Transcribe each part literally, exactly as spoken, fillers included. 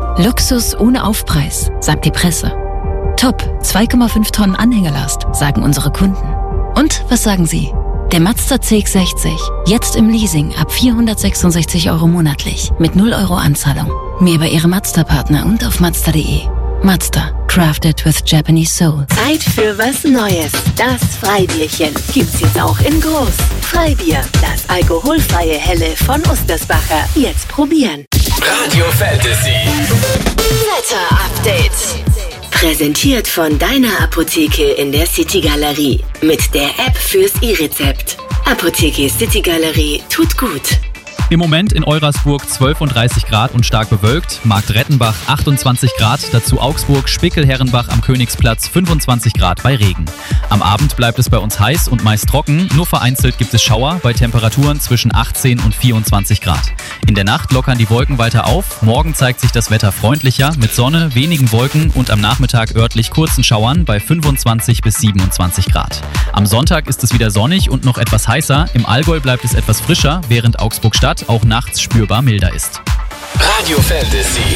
Luxus ohne Aufpreis, sagt die Presse. Top, zwei Komma fünf Tonnen Anhängelast, sagen unsere Kunden. Und was sagen Sie? Der Mazda C X sechzig, jetzt im Leasing ab vierhundertsechsundsechzig Euro monatlich, mit null Euro Anzahlung. Mehr bei Ihrem Mazda-Partner und auf Mazda punkt de. Mazda, crafted with Japanese soul. Zeit für was Neues. Das Freibierchen gibt's jetzt auch in groß. Freibier, das alkoholfreie Helle von Ostersbacher. Jetzt probieren. Radio Fantasy. Wetter-Update. Präsentiert von deiner Apotheke in der City Galerie. Mit der App fürs E-Rezept. Apotheke City Galerie tut gut. Im Moment in Eurasburg zwölfunddreißig Grad und stark bewölkt, Marktrettenbach achtundzwanzig Grad, dazu Augsburg, Spickel-Herrenbach am Königsplatz fünfundzwanzig Grad bei Regen. Am Abend bleibt es bei uns heiß und meist trocken, nur vereinzelt gibt es Schauer bei Temperaturen zwischen achtzehn und vierundzwanzig Grad. In der Nacht lockern die Wolken weiter auf, morgen zeigt sich das Wetter freundlicher mit Sonne, wenigen Wolken und am Nachmittag örtlich kurzen Schauern bei fünfundzwanzig bis siebenundzwanzig Grad. Am Sonntag ist es wieder sonnig und noch etwas heißer, im Allgäu bleibt es etwas frischer, während Augsburg-Stadt auch nachts spürbar milder ist. Radio Fantasy.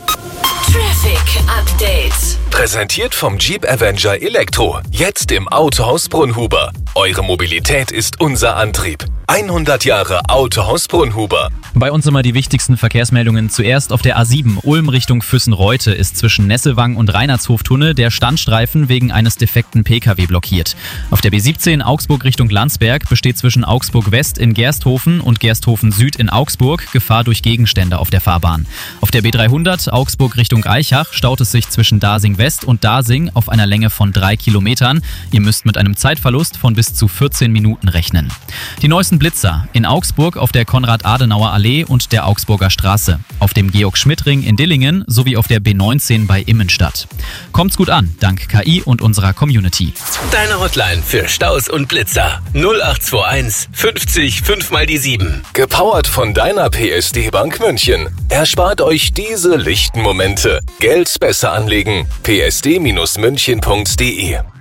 Traffic Update. Präsentiert vom Jeep Avenger Elektro. Jetzt im Autohaus Brunhuber. Eure Mobilität ist unser Antrieb. hundert Jahre Autohaus Brunhuber. Bei uns immer die wichtigsten Verkehrsmeldungen. Zuerst auf der A sieben Ulm Richtung Füssen-Reute ist zwischen Nesselwang und Reinhardshoftunnel der Standstreifen wegen eines defekten P K W blockiert. Auf der B siebzehn Augsburg Richtung Landsberg besteht zwischen Augsburg West in Gersthofen und Gersthofen Süd in Augsburg Gefahr durch Gegenstände auf der Fahrbahn. Auf der B dreihundert Augsburg Richtung Aichach staut es sich zwischen Dasing West und Dasing auf einer Länge von drei Kilometern. Ihr müsst mit einem Zeitverlust von bis zu vierzehn Minuten rechnen. Die neuesten Blitzer in Augsburg auf der Konrad-Adenauer-Allee und der Augsburger Straße, auf dem Georg-Schmidt-Ring in Dillingen sowie auf der B neunzehn bei Immenstadt. Kommt's gut an, dank K I und unserer Community. Deine Hotline für Staus und Blitzer null acht zwei eins fünfzig fünf mal die sieben. Gepowert von deiner P S D Bank München. Erspart euch diese lichten Momente. Geld besser anlegen. p s d Bindestrich münchen punkt de